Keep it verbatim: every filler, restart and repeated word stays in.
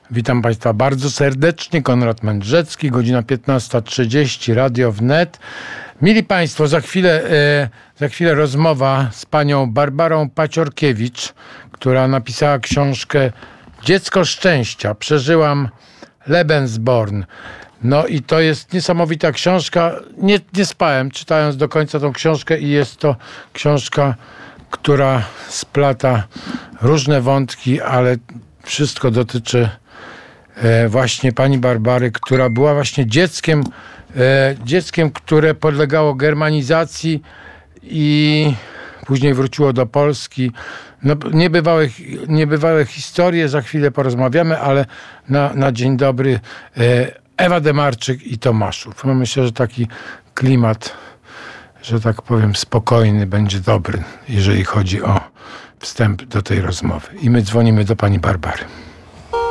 Witam Państwa bardzo serdecznie. Konrad Mędrzecki, godzina piętnasta trzydzieści, Radio Wnet. Mili Państwo, za chwilę, e, za chwilę rozmowa z panią Barbarą Paciorkiewicz, która napisała książkę Dziecko Szczęścia. Przeżyłam Lebensborn. No i to jest niesamowita książka. Nie, nie spałem, czytając do końca tą książkę, i jest to książka, która splata różne wątki, ale wszystko dotyczy e, właśnie pani Barbary, która była właśnie dzieckiem, e, dzieckiem, które podlegało germanizacji i później wróciło do Polski. No, niebywałe, niebywałe historie, za chwilę porozmawiamy, ale na, na dzień dobry e, Ewa Demarczyk i Tomaszów. No, myślę, że taki klimat, że tak powiem, spokojny będzie dobry, jeżeli chodzi o wstęp do tej rozmowy. I my dzwonimy do pani Barbary.